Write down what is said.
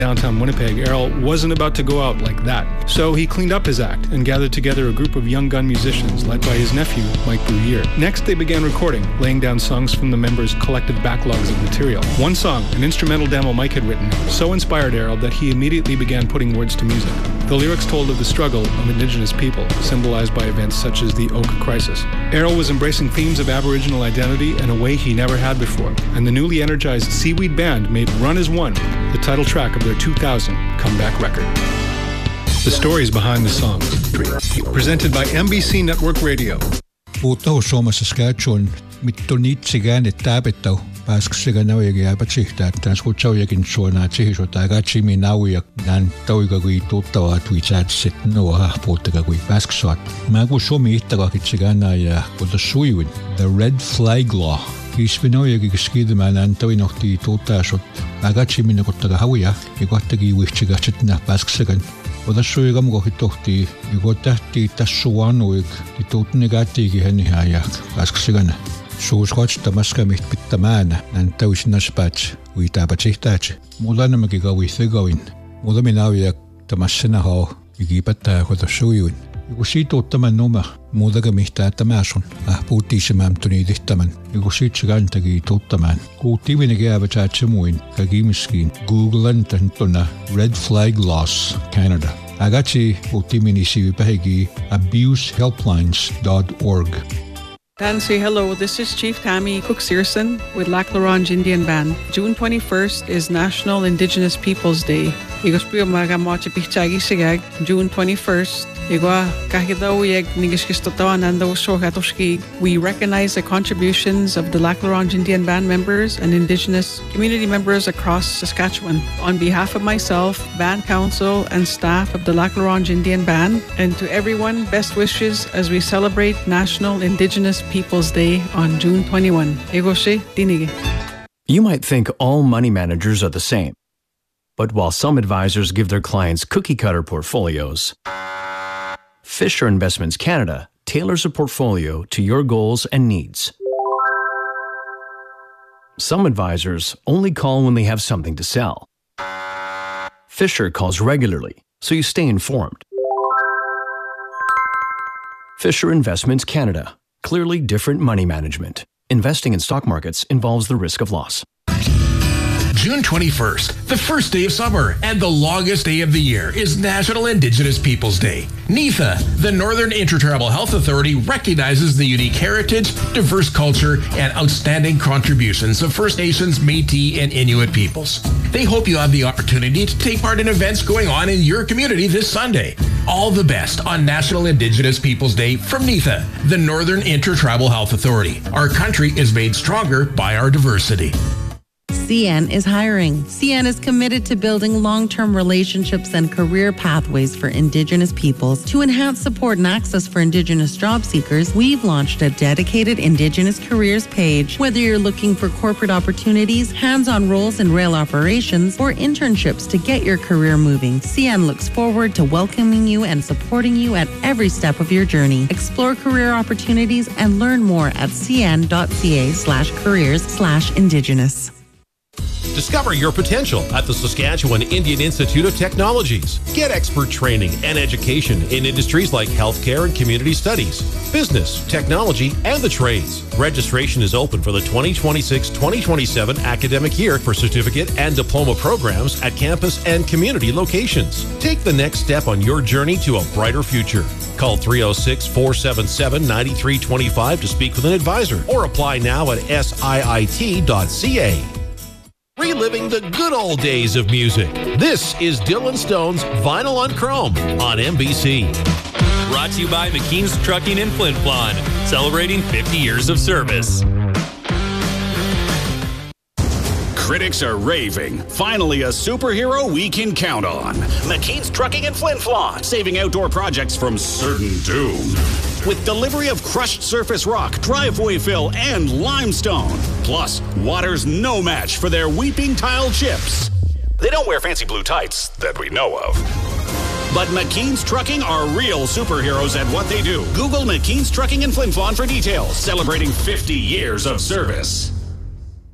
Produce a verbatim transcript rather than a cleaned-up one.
downtown Winnipeg, Errol wasn't about to go out like that. So he cleaned up his act and gathered together a group of young gun musicians led by his nephew, Mike Bruyere. Next, they began recording, laying down songs from the members' collective backlogs of material. One song, an instrumental demo Mike had written, so inspired Errol that he immediately began putting words to music. The lyrics told of the struggle of Indigenous people, symbolized by events such as the Oak Crisis. Errol was embracing themes of Aboriginal identity in a way he never had before, and the newly energized Seaweed Band made Run as One the title track of their two thousand comeback record. The stories behind the song. Presented by M B C Network Radio. Puutau Suomessa Saskatchewan mitto niitsigään ettäpätau pääsksega naujaga apatsihta että skutsaujagin suona tsihisota agatsimi nauja nan tauiga kui tuttava tuitsatsit noa puuttaga kui pääsksuat. Magu Suomi ittagakitsigana ja kuta sujuin The Red Flag Law. Kisvinaujaga kiskidemään antauinohti tuuttasut agatsimi nakuttaga hauja ja kohtagi uihtsigatsit na pääsksegan. Odassuigam kohitohti yugo tahti tassuanuig tituutnigatiigi henihaja pääsksegan. Suusqatsta maskamit pittamaana nan tausinaspaats uitaapatsihtaatsi. Mulanamagi kauithegawin. Mulaminauja tamassinaho igipataa kodassuijuin. Joku siituuttaman numa muutakamihtaattamaasun. Ah puuttiisemään tuniidihtaman. Joku siitsikantagi tuuttamaan. Kuuttiivinen jäävätsaatsemuin kakimiskiin Googlen tantona Red Flag Laws Canada. Agatsi puuttiminisi pähegi abuse helplines dot org. Nancy, hello. This is Chief Tammy Cook-Searson with Lac La Ronge Indian Band. June twenty-first is National Indigenous Peoples Day. Igospuyo magamoche pichagi sigag. June twenty-first. Igwa kahidaw yeg nigiskistotawa nando shohatoshki. We recognize the contributions of the Lac La Ronge Indian Band members and Indigenous community members across Saskatchewan. On behalf of myself, Band Council, and staff of the Lac La Ronge Indian Band, and to everyone, best wishes as we celebrate National Indigenous Peoples Day on June twenty-first. Egoshe dinige. You might think all money managers are the same. But while some advisors give their clients cookie-cutter portfolios, Fisher Investments Canada tailors a portfolio to your goals and needs. Some advisors only call when they have something to sell. Fisher calls regularly, so you stay informed. Fisher Investments Canada. Clearly different money management. Investing in stock markets involves the risk of loss. June twenty-first, the first day of summer and the longest day of the year, is National Indigenous Peoples Day. NIFA, the Northern Intertribal Health Authority, recognizes the unique heritage, diverse culture, and outstanding contributions of First Nations, Métis, and Inuit peoples. They hope you have the opportunity to take part in events going on in your community this Sunday. All the best on National Indigenous Peoples Day from NIFA, the Northern Intertribal Health Authority. Our country is made stronger by our diversity. C N is hiring. C N is committed to building long-term relationships and career pathways for Indigenous peoples. To enhance support and access for Indigenous job seekers, we've launched a dedicated Indigenous careers page. Whether you're looking for corporate opportunities, hands-on roles in rail operations, or internships to get your career moving, C N looks forward to welcoming you and supporting you at every step of your journey. Explore career opportunities and learn more at cn.ca slash careers slash Indigenous. Discover your potential at the Saskatchewan Indian Institute of Technologies. Get expert training and education in industries like healthcare and community studies, business, technology, and the trades. Registration is open for the twenty twenty-six twenty twenty-seven academic year for certificate and diploma programs at campus and community locations. Take the next step on your journey to a brighter future. Call three oh six, four seven seven, nine three two five to speak with an advisor or apply now at S I I T dot C A. Reliving the good old days of music. This is Dylan Stone's Vinyl on Chrome on M B C. Brought to you by McKean's Trucking in Flin Flon, celebrating fifty years of service. Critics are raving. Finally, a superhero we can count on. McKean's Trucking in Flin Flon, saving outdoor projects from certain doom. With delivery of crushed surface rock, driveway fill, and limestone. Plus, water's no match for their weeping tile chips. They don't wear fancy blue tights that we know of. But McKean's Trucking are real superheroes at what they do. Google McKean's Trucking in Flin Flon for details. Celebrating fifty years of service.